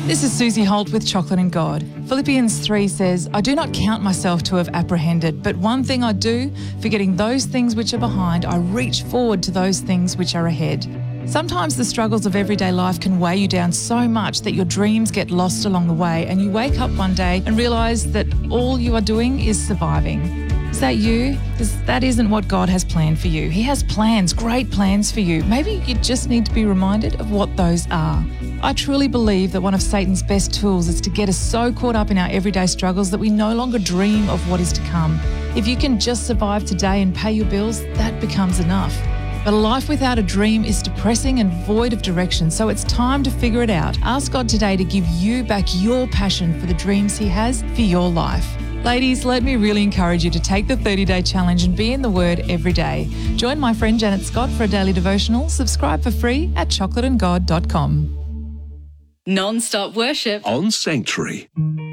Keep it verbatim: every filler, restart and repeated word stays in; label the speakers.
Speaker 1: This is Susie Holt with Chocolate and God. Philippians three says, I do not count myself to have apprehended, but one thing I do, forgetting those things which are behind, I reach forward to those things which are ahead. Sometimes the struggles of everyday life can weigh you down so much that your dreams get lost along the way and you wake up one day and realise that all you are doing is surviving. Is that you? Because that isn't what God has planned for you. He has plans, great plans for you. Maybe you just need to be reminded of what those are. I truly believe that one of Satan's best tools is to get us so caught up in our everyday struggles that we no longer dream of what is to come. If you can just survive today and pay your bills, that becomes enough. But a life without a dream is depressing and void of direction, so it's time to figure it out. Ask God today to give you back your passion for the dreams He has for your life. Ladies, let me really encourage you to take the thirty-day challenge and be in the Word every day. Join my friend Janet Scott for a daily devotional. Subscribe for free at chocolate and god dot com.
Speaker 2: Non-stop worship
Speaker 3: on Sanctuary.